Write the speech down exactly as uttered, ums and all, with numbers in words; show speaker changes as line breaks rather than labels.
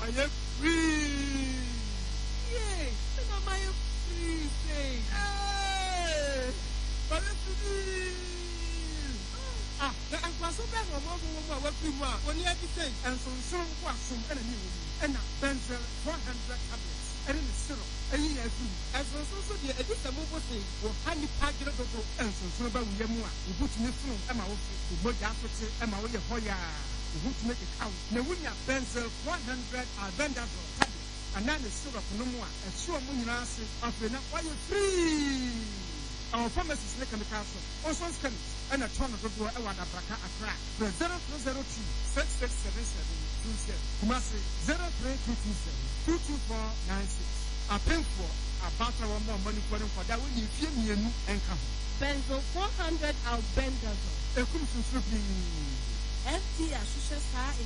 my free.
Yay! Then my free say.
Hey! But it's ah, the Anquaso Ben or Mama what you want when you have to say, and so some was some enemy and a benzel one hundred tablets. And in the syrup, and he has been as also the edition of what they will honey packet of and so about Yamua, you put in the phone, and my office, the Moja, and my way of Hoya, you want to make it count. Now, when you have benzel one hundred are vendors tablets, and then the syrup no more, and sure money answer after now, why you free? Our pharmacist like a castle, also scans, and a ton of the door, a Braka, a crack, the zero three zero two six six seven seven two seven, Kumasi zero three two two seven two two four nine six. I pay for about our more money for them for that when you feel me and come.
Benzo four hundred albendazole.
A crucial
F D Ashisha Sa